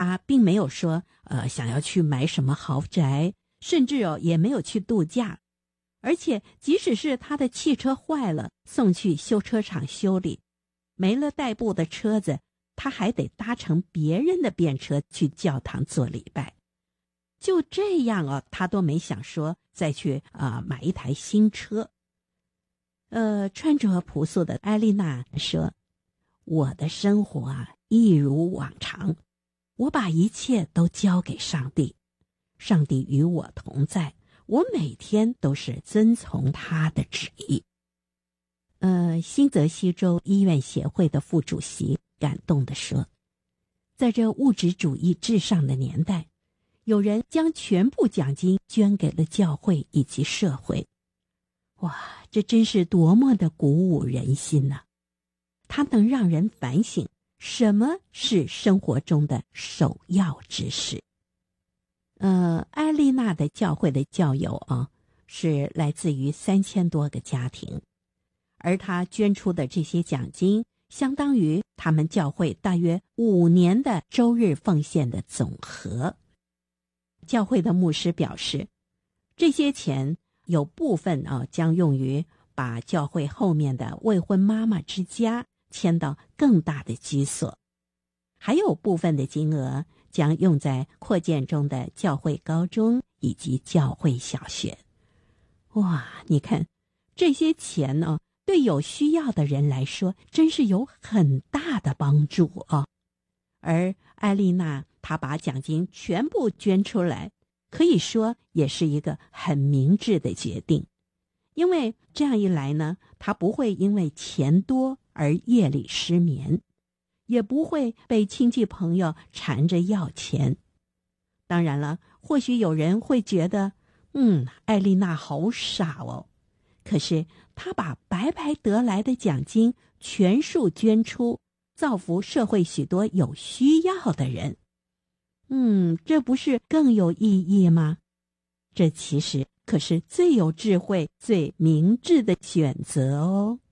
他并没有说想要去买什么豪宅，甚至也没有去度假。而且即使是他的汽车坏了，送去修车厂修理，没了代步的车子，他还得搭乘别人的便车去教堂做礼拜。就这样他都没想说再去买一台新车。穿着朴素的艾丽娜说，我的生活一如往常，我把一切都交给上帝，上帝与我同在，我每天都是遵从他的旨意。新泽西州医院协会的副主席感动地说，在这物质主义至上的年代，有人将全部奖金捐给了教会以及社会。哇，这真是多么的鼓舞人心呐！它能让人反省什么是生活中的首要之事。艾丽娜的教会的教友是来自于3000多个家庭，而她捐出的这些奖金相当于他们教会大约5年的周日奉献的总和。教会的牧师表示，这些钱有部分将用于把教会后面的未婚妈妈之家迁到更大的居所，还有部分的金额将用在扩建中的教会高中以及教会小学。哇，你看这些钱对有需要的人来说真是有很大的帮助而艾丽娜她把奖金全部捐出来，可以说也是一个很明智的决定。因为这样一来呢，她不会因为钱多而夜里失眠，也不会被亲戚朋友缠着要钱。当然了，或许有人会觉得艾丽娜好傻可是她把白白得来的奖金全数捐出，造福社会许多有需要的人。这不是更有意义吗？这其实可是最有智慧、最明智的选择